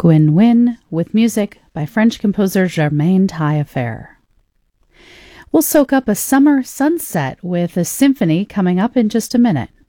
Gwyn Wyn, with music by French composer Germaine Taillefer. We'll soak up a summer sunset with a symphony coming up in just a minute.